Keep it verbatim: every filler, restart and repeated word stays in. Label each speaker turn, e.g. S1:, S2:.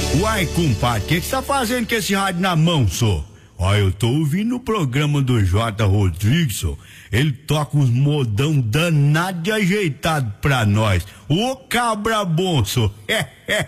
S1: Uai, compadre, o que você tá fazendo com esse rádio na mão, só? Ó, eu tô ouvindo o programa do J. Rodrigues, só. Ele toca uns modão danado de ajeitado pra nós. Ô cabra bom, só. É, é.